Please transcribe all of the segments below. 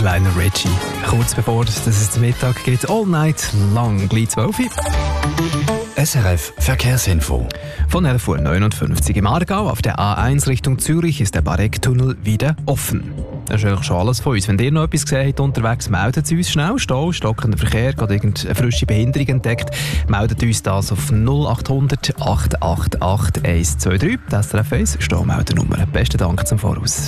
Lionel Richie. Kurz bevor es zum Mittag geht, all night lang, gleich 12 Uhr. SRF Verkehrsinfo. Von 11.59 Uhr im Aargau auf der A1 Richtung Zürich ist der Bareck-Tunnel wieder offen. Das ist eigentlich schon alles von uns. Wenn ihr noch etwas gesehen habt unterwegs, meldet es uns schnell. Stau, stockender Verkehr, gerade irgendeine frische Behinderung entdeckt, meldet uns das auf 0800 888 123. Das SRF 1 Staumeldernummer. Besten Dank zum Voraus.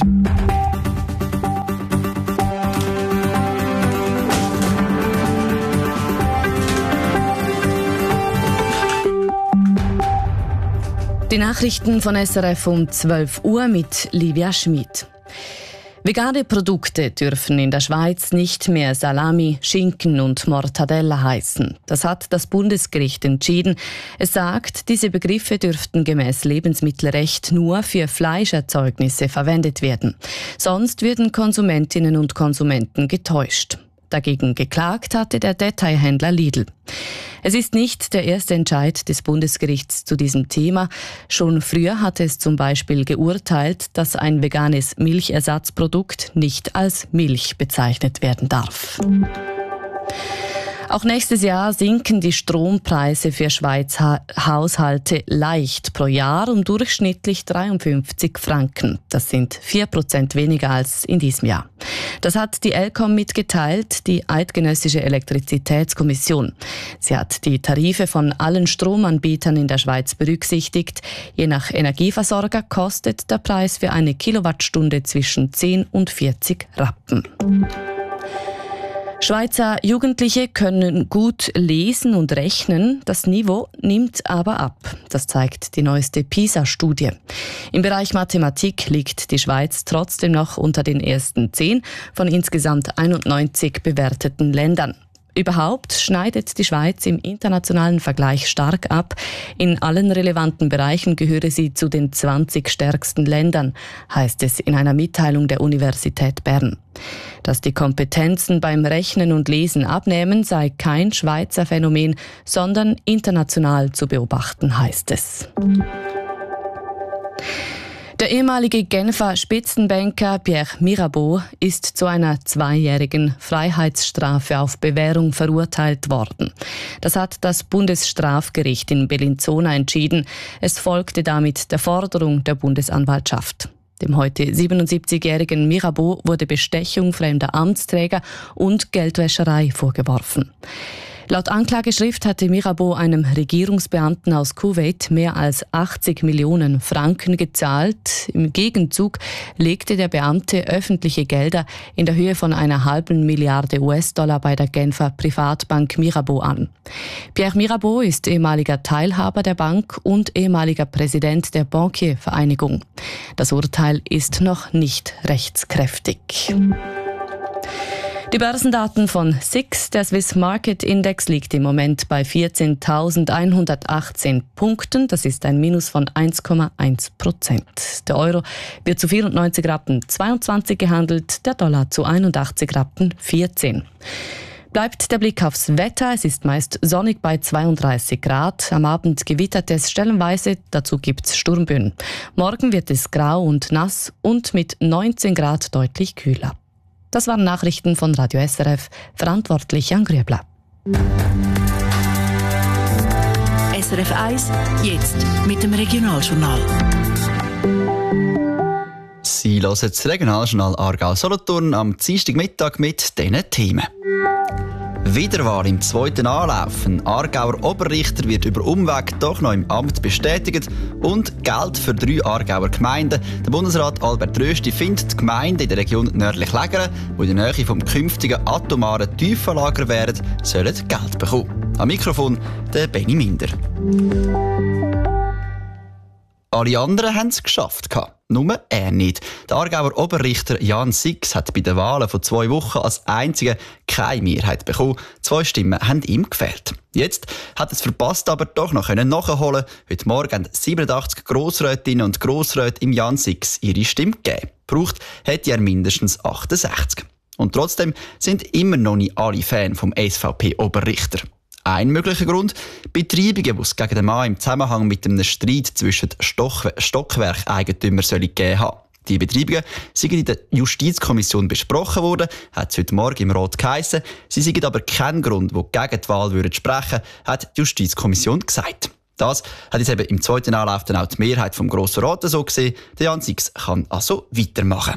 Die Nachrichten von SRF um 12 Uhr mit Livia Schmid. Vegane Produkte dürfen in der Schweiz nicht mehr Salami, Schinken und Mortadella heißen. Das hat das Bundesgericht entschieden. Es sagt, diese Begriffe dürften gemäß Lebensmittelrecht nur für Fleischerzeugnisse verwendet werden. Sonst würden Konsumentinnen und Konsumenten getäuscht. Dagegen geklagt hatte der Detailhändler Lidl. Es ist nicht der erste Entscheid des Bundesgerichts zu diesem Thema. Schon früher hatte es zum Beispiel geurteilt, dass ein veganes Milchersatzprodukt nicht als Milch bezeichnet werden darf. Auch nächstes Jahr sinken die Strompreise für Schweizer Haushalte leicht pro Jahr um durchschnittlich 53 Franken. Das sind 4% weniger als in diesem Jahr. Das hat die ElCom mitgeteilt, die Eidgenössische Elektrizitätskommission. Sie hat die Tarife von allen Stromanbietern in der Schweiz berücksichtigt. Je nach Energieversorger kostet der Preis für eine Kilowattstunde zwischen 10 und 40 Rappen. Schweizer Jugendliche können gut lesen und rechnen, das Niveau nimmt aber ab. Das zeigt die neueste PISA-Studie. Im Bereich Mathematik liegt die Schweiz trotzdem noch unter den ersten 10 von insgesamt 91 bewerteten Ländern. Überhaupt schneidet die Schweiz im internationalen Vergleich stark ab. In allen relevanten Bereichen gehöre sie zu den 20 stärksten Ländern, heißt es in einer Mitteilung der Universität Bern. Dass die Kompetenzen beim Rechnen und Lesen abnehmen, sei kein Schweizer Phänomen, sondern international zu beobachten, heißt es. Der ehemalige Genfer Spitzenbanker Pierre Mirabeau ist zu einer 2-jährigen Freiheitsstrafe auf Bewährung verurteilt worden. Das hat das Bundesstrafgericht in Bellinzona entschieden. Es folgte damit der Forderung der Bundesanwaltschaft. Dem heute 77-jährigen Mirabeau wurde Bestechung fremder Amtsträger und Geldwäscherei vorgeworfen. Laut Anklageschrift hatte Mirabeau einem Regierungsbeamten aus Kuwait mehr als 80 Millionen Franken gezahlt. Im Gegenzug legte der Beamte öffentliche Gelder in der Höhe von einer halben Milliarde US-Dollar bei der Genfer Privatbank Mirabeau an. Pierre Mirabeau ist ehemaliger Teilhaber der Bank und ehemaliger Präsident der Bankiervereinigung. Das Urteil ist noch nicht rechtskräftig. Die Börsendaten von SIX, der Swiss Market Index, liegt im Moment bei 14.118 Punkten. Das ist ein Minus von 1,1%. Der Euro wird zu 94 Rappen 22 gehandelt, der Dollar zu 81 Rappen 14. Bleibt der Blick aufs Wetter. Es ist meist sonnig bei 32 Grad. Am Abend gewittert es stellenweise, dazu gibt's Sturmböen. Morgen wird es grau und nass und mit 19 Grad deutlich kühler. Das waren Nachrichten von Radio SRF, verantwortlich Jan Grüebler. SRF 1, jetzt mit dem Regionaljournal. Sie hören das Regionaljournal Aargau-Solothurn am Dienstagmittag mit diesen Themen. Wiederwahl im zweiten Anlauf. Ein Aargauer Oberrichter wird über Umweg doch noch im Amt bestätigt. Und Geld für 3 Aargauer Gemeinden. Der Bundesrat Albert Rösti findet die Gemeinden in der Region Nördlich-Lägere, die in der Nähe vom künftigen atomaren Tiefenlager wären, sollen Geld bekommen. Am Mikrofon der Benny Minder. Alle anderen haben es geschafft. Nur er nicht. Der Aargauer Oberrichter Jan Six hat bei den Wahlen von 2 Wochen als einziger keine Mehrheit bekommen. 2 Stimmen haben ihm gefehlt. Jetzt hat es verpasst, aber doch noch nachholen. Heute Morgen haben 87 Grossrätinnen und Grossräte im Jan Six ihre Stimme gegeben. Braucht hätte er mindestens 68. Und trotzdem sind immer noch nicht alle Fan vom SVP-Oberrichter. Ein möglicher Grund: Betreibungen, die es gegen den Mann im Zusammenhang mit einem Streit zwischen Stockwerkeigentümern gegeben haben. Die Betreibungen sind in der Justizkommission besprochen worden, hat es heute Morgen im Rat geheissen. Sie seien aber kein Grund, der gegen die Wahl sprechen würde, hat die Justizkommission gesagt. Das hat jetzt eben im zweiten Anlauf dann auch die Mehrheit vom Grossen Rat so gesehen. Der Jan Six kann also weitermachen.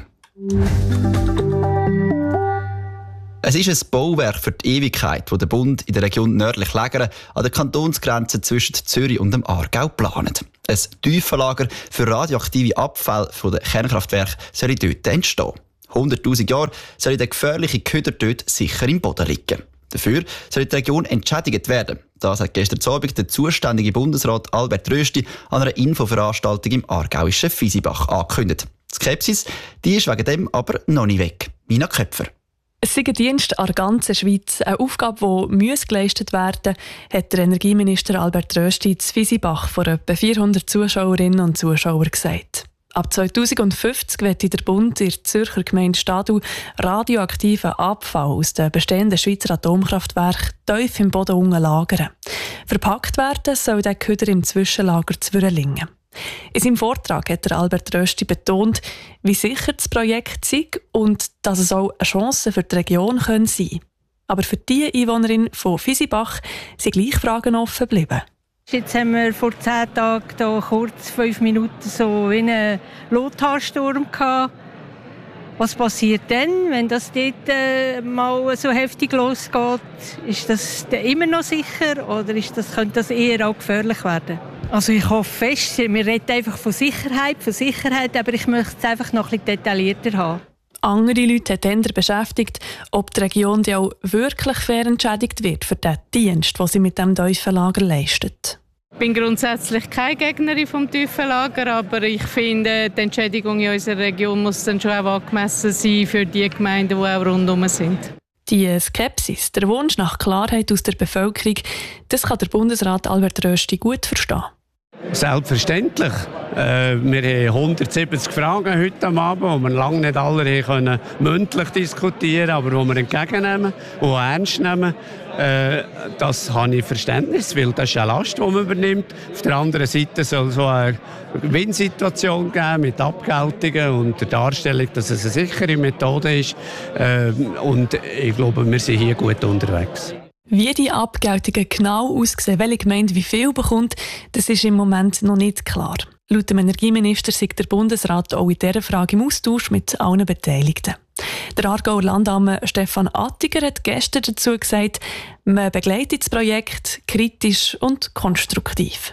Es ist ein Bauwerk für die Ewigkeit, das der Bund in der Region nördlich Lägere an der Kantonsgrenze zwischen Zürich und dem Aargau plant. Ein Tiefenlager für radioaktive Abfälle von den Kernkraftwerken soll dort entstehen. 100'000 Jahre soll der gefährliche Köder dort sicher im Boden liegen. Dafür soll die Region entschädigt werden. Das hat gestern Abend der zuständige Bundesrat Albert Rösti an einer Infoveranstaltung im aargauischen Fisibach angekündigt. Die Skepsis, die ist wegen dem aber noch nicht weg. Nina Köpfer. Es sei ein Dienst an der ganzen Schweiz, eine Aufgabe, die geleistet werden muss, hat der Energieminister Albert Rösti in Fisibach vor etwa 400 Zuschauerinnen und Zuschauern gesagt. Ab 2050 wird der Bund in der Zürcher Gemeinde Stadau radioaktiven Abfall aus den bestehenden Schweizer Atomkraftwerken tief im Boden unten lagern. Verpackt werden soll der Köder im Zwischenlager Zwirlingen. In seinem Vortrag hat Albert Rösti betont, wie sicher das Projekt sei und dass es auch eine Chance für die Region sein könnte. Aber für die Einwohnerin von Fisibach sind gleich Fragen offen geblieben. Jetzt haben wir vor 10 Tagen da kurz 5 Minuten so in einen Lothar-Sturm gehabt. Was passiert dann, wenn das dort mal so heftig losgeht? Ist das immer noch sicher oder könnte das eher auch gefährlich werden? Also ich hoffe fest, wir reden einfach von Sicherheit, aber ich möchte es einfach noch ein bisschen detaillierter haben. Andere Leute haben eher beschäftigt, ob die Region die auch wirklich fair entschädigt wird für den Dienst, den sie mit dem Tiefenlager leistet. Ich bin grundsätzlich keine Gegnerin vom Tiefenlager, aber ich finde, die Entschädigung in unserer Region muss dann schon auch angemessen sein für die Gemeinden, die auch rundherum sind. Die Skepsis, der Wunsch nach Klarheit aus der Bevölkerung, das kann der Bundesrat Albert Rösti gut verstehen. Selbstverständlich. Wir haben 170 Fragen heute am Abend, die wir lange nicht alle mündlich diskutieren, aber die wir entgegennehmen und ernst nehmen. Das habe ich Verständnis, weil das ist eine Last, die man übernimmt. Auf der anderen Seite soll es so eine Win-Situation geben mit Abgeltungen und der Darstellung, dass es eine sichere Methode ist. Und ich glaube, wir sind hier gut unterwegs. Wie die Abgeltungen genau aussehen, welche Gemeinde wie viel bekommt, das ist im Moment noch nicht klar. Laut dem Energieminister sei der Bundesrat auch in dieser Frage im Austausch mit allen Beteiligten. Der Aargauer Landamme Stefan Attiger hat gestern dazu gesagt, man begleitet das Projekt kritisch und konstruktiv.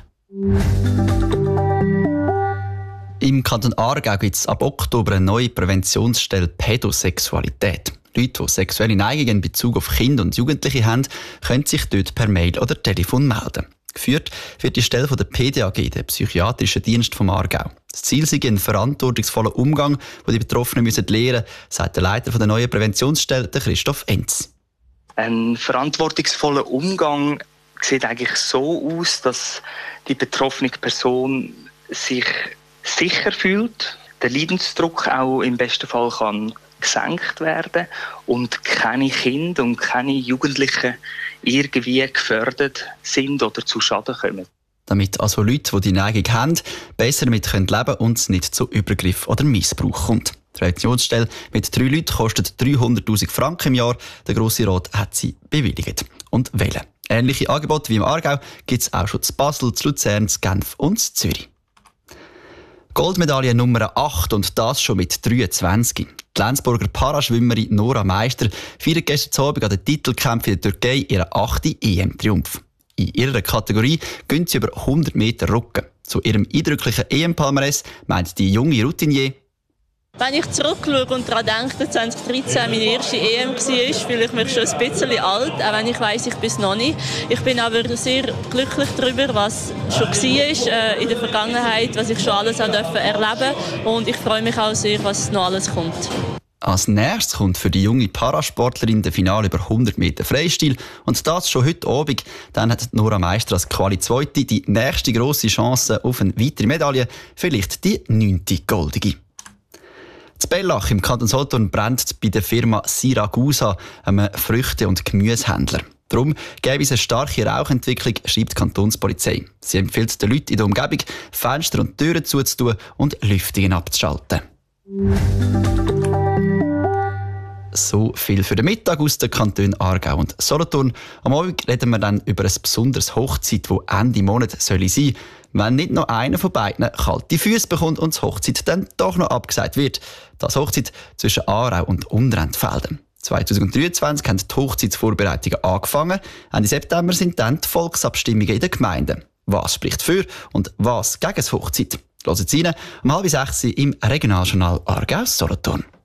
Im Kanton Aargau gibt es ab Oktober eine neue Präventionsstelle Pädosexualität. Leute, die sexuelle Neigungen in Bezug auf Kinder und Jugendliche haben, können sich dort per Mail oder Telefon melden. Geführt wird die Stelle von der PDAG, der psychiatrischen Dienst vom Aargau. Das Ziel ist ein verantwortungsvoller Umgang, den die Betroffenen lernen müssen, sagt der Leiter der neuen Präventionsstelle, Christoph Enz. Ein verantwortungsvoller Umgang sieht eigentlich so aus, dass die betroffene Person sich sicher fühlt, der Leidensdruck auch im besten Fall kann gesenkt werden und keine Kinder und keine Jugendlichen irgendwie gefördert sind oder zu Schaden kommen. Damit also Leute, die die Neigung haben, besser damit leben können und es nicht zu Übergriff oder Missbrauch kommt. Die Präventionsstelle mit 3 Leuten kostet 300'000 Franken im Jahr. Der Grosse Rat hat sie bewilligt. Und wählen. Ähnliche Angebote wie im Aargau gibt es auch schon zu Basel, zu Luzern, zu Genf und zu Zürich. Goldmedaille Nummer 8 und das schon mit 23. Die Lenzburger Paraschwimmerin Nora Meister feiert gestern Abend an den Titelkämpfen in der Türkei ihren 8. EM-Triumph. In ihrer Kategorie gehen sie über 100 Meter Rücken. Zu ihrem eindrücklichen EM-Palmarès meint die junge Routinier: Wenn ich zurückschaue und daran denke, dass 2013 meine erste EM war, fühle ich mich schon ein bisschen alt, auch wenn ich weiss, ich bin es noch nicht. Ich bin aber sehr glücklich darüber, was schon war in der Vergangenheit, was ich schon alles erleben durfte. Und ich freue mich auch sehr, was noch alles kommt. Als nächstes kommt für die junge Parasportlerin der Finale über 100 Meter Freistil. Und das schon heute Abend. Dann hat Nora Meister als Quali-Zweite die nächste grosse Chance auf eine weitere Medaille, vielleicht die 9. goldige. In Bellach im Kanton Solothurn brennt bei der Firma Siragusa, einem Früchte- und Gemüsehändler. Darum gäbe es eine starke Rauchentwicklung, schreibt die Kantonspolizei. Sie empfiehlt den Leuten in der Umgebung, Fenster und Türen zuzutun und Lüftungen abzuschalten. So viel für den Mittag aus den Kantonen Aargau und Solothurn. Am Abend reden wir dann über ein besonderes Hochzeit, das Ende Monat sein soll, wenn nicht noch einer von beiden kalte Füße bekommt und die Hochzeit dann doch noch abgesagt wird. Das Hochzeit zwischen Aarau und Unterentfelden. 2023 haben die Hochzeitsvorbereitungen angefangen. Ende September sind dann die Volksabstimmungen in den Gemeinden. Was spricht für und was gegen das Hochzeit? Hören Sie rein, um 5:30 im Regionaljournal Aargau-Solothurn.